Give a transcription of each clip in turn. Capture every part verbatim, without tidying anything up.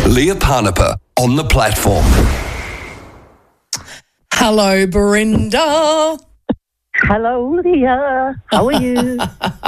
Leah Parnapa on the platform. Hello, Brenda. Hello, Leah. How are you?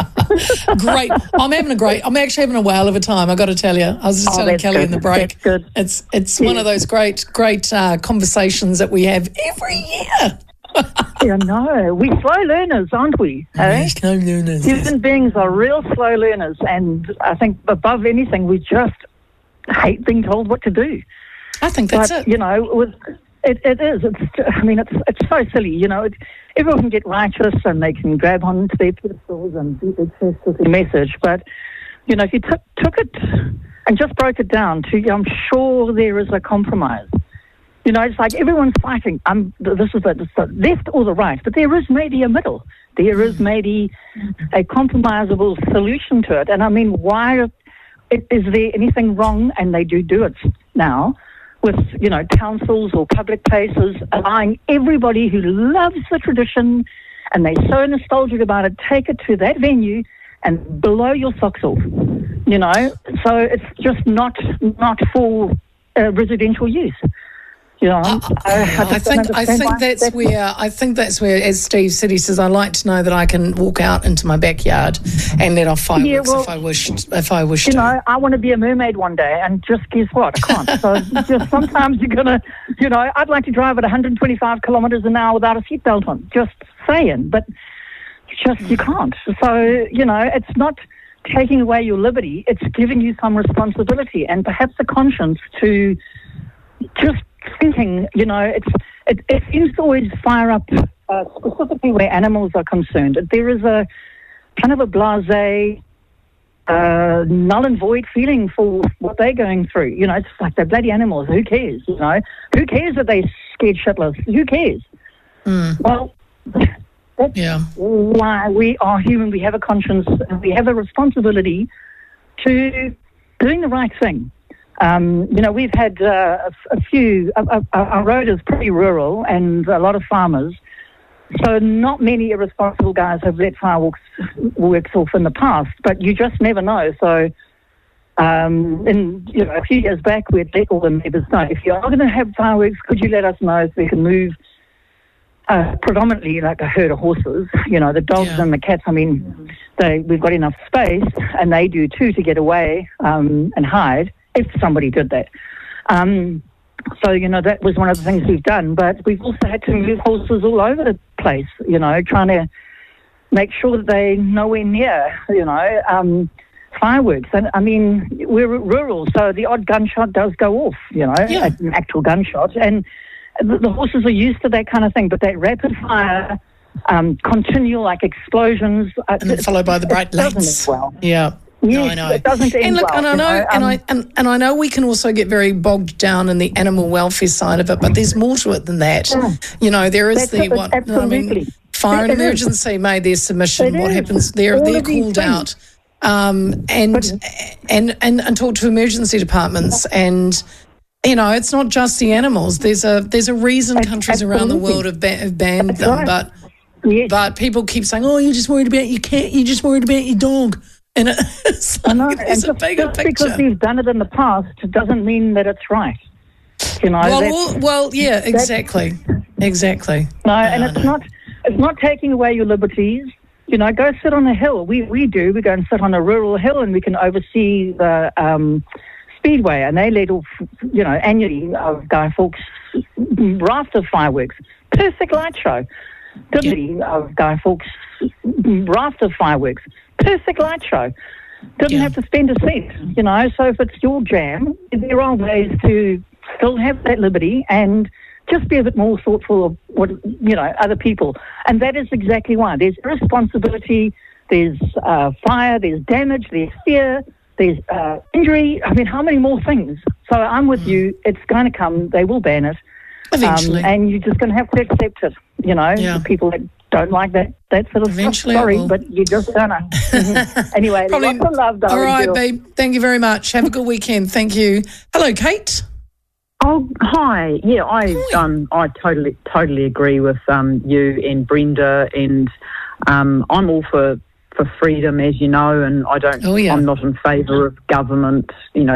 Great. I'm having a great, I'm actually having a whale of a time, I got to tell you. I was just Oh, telling that's Kelly good. in the break. That's good. It's it's Yeah. one of those great, great uh, conversations that we have every year. Yeah, no, we slow learners, aren't we? Eh? No learners. Human beings are real slow learners, and I think above anything, we just hate being told what to do. I think that's but it. you know, with it, it is. It's. I mean, it's it's so silly. You know, it, everyone can get righteous and they can grab onto their pedestals and be obsessed with their message. But you know, if you took took it and just broke it down to, I'm sure there is a compromise. You know, it's like everyone's fighting. Um, this is the, this is the left or the right, but there is maybe a middle. There is maybe a compromisable solution to it. And I mean, why is there anything wrong? And they do do it now with, you know, councils or public places allowing everybody who loves the tradition and they're so nostalgic about it, take it to that venue and blow your socks off. You know, so it's just not not for uh, residential use. You know, Uh, I, yeah, I think I think that's where I think that's where, as Steve said, he says, I like to know that I can walk out into my backyard and let off fireworks Yeah, well, if I wished. If I wished You to. know, I want to be a mermaid one day, and just guess what? I can't. So just sometimes you're gonna, you know, I'd like to drive at one hundred twenty-five kilometres an hour without a seatbelt on. Just saying, but just you can't. So you know, it's not taking away your liberty; it's giving you some responsibility and perhaps a conscience to just thinking. You know, it's it, it seems to always fire up uh, specifically where animals are concerned. There is a kind of a blasé, uh, null and void feeling for what they're going through. You know, it's like they're bloody animals. Who cares? You know, who cares that they're scared shitless? Who cares? Mm. Well, that's Yeah. why we are human. We have a conscience and we have a responsibility to doing the right thing. Um, you know, we've had uh, a, a few, uh, uh, our road is pretty rural and a lot of farmers. So not many irresponsible guys have let fireworks works off in the past, but you just never know. So um, in, you know, a few years back, we'd let all the neighbours know, if you are going to have fireworks, could you let us know so we can move uh, predominantly like a herd of horses, you know, the dogs Yeah. and the cats. I mean, they we've got enough space, and they do too, to get away um, and hide if somebody did that. Um, so, you know, that was one of the things we've done. But we've also had to move horses all over the place, you know, trying to make sure that they're nowhere near, you know, um, fireworks. And, I mean, we're rural, so the odd gunshot does go off, you know, Yeah. an actual gunshot. And the, the horses are used to that kind of thing. But that rapid fire, um, continual, like, explosions. Uh, And then followed by the bright it doesn't lights. end well. Yeah. Yes, No, I know. it doesn't end and look, well, and I you know, know, and um, I and, and I know we can also get very bogged down in the animal welfare side of it, but there's more to it than that. Yeah. You know, there is That's the it, what I absolutely. mean. Fire and It is. emergency made their submission. It What is. happens? They're All they're of these called things. out, um, and, and and and talk to emergency departments and. You know, it's not just the animals. There's a there's a reason countries around the Absolutely. world have, ba- have banned That's them, right. but Yes. but people keep saying, "Oh, you're just worried about your cat. You're just worried about your dog," and it's I know, like and there's a just, bigger just picture. because we've done it in the past doesn't mean that it's right. You know, Well, that's- well, well, yeah, exactly, exactly. no, and No, it's no. not it's not taking away your liberties. You know, go sit on a hill. We we do. We go and sit on a rural hill, and we can oversee the um, speedway. And they let off, you know, annually of Guy Fawkes raft of fireworks. Perfect light show. Didn't of Guy Fawkes raft of fireworks. Perfect light show. Didn't Yeah. have to spend a cent, you know. So if it's your jam, there are ways to still have that liberty and just be a bit more thoughtful of what, you know, other people. And that is exactly why. There's irresponsibility, there's uh, fire, there's damage, there's fear, there's uh, injury. I mean, how many more things? So I'm with you. It's going to come. They will ban it. Eventually. Um, and you're just going to have to accept it, you know, Yeah. the people that don't like that, that sort of Eventually stuff. it Sorry, will. but you're just going to. Mhm. Anyway, Probably- lots of love, darling. All right, girl. babe. Thank you very much. Have a good weekend. Thank you. Hello, Kate. Oh, hi. Yeah, I um, I totally totally agree with um, you and Brenda, and um, I'm all for, for freedom, as you know, and I don't. Oh, yeah. I'm not in favour of government, you know,